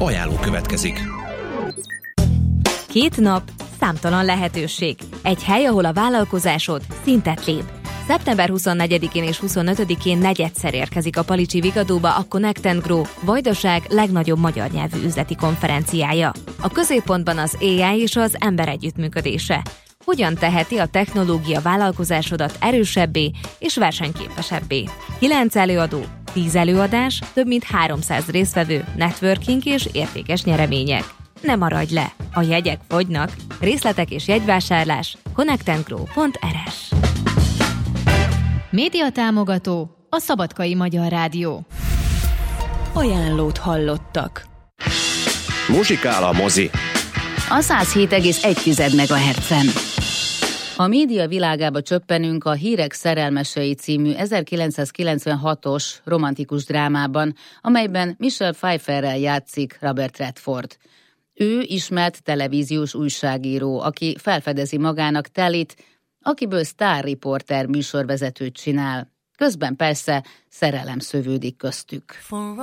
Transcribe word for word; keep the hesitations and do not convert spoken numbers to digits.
Ajánló következik. Két nap, számtalan lehetőség. Egy hely, ahol a vállalkozásod szintet lép. szeptember huszonnegyedikén és huszonötödikén negyedszer érkezik a Palicsi Vigadóba a Connect and Grow, Vajdaság legnagyobb magyar nyelvű üzleti konferenciája. A középpontban az á i és az ember együttműködése. Hogyan teheti a technológia vállalkozásodat erősebbé és versenyképesebbé? Kilenc előadó, tíz előadás, több mint háromszáz résztvevő, networking és értékes nyeremények. Ne maradj le! A jegyek fogynak. Részletek és jegyvásárlás connect and grow pont er es. Média támogató a Szabadkai Magyar Rádió. Ajánlót hallottak. Muzsikál a mozi. A száz hét egész egy megahertzen. A média világába csöppenünk a Hírek szerelmesei című ezerkilencszázkilencvenhatos romantikus drámában, amelyben Michelle Pfeifferrel játszik Robert Redford. Ő ismert televíziós újságíró, aki felfedezi magának Tellyt, akiből sztárriporter műsorvezetőt csinál. Közben persze szerelem szövődik köztük.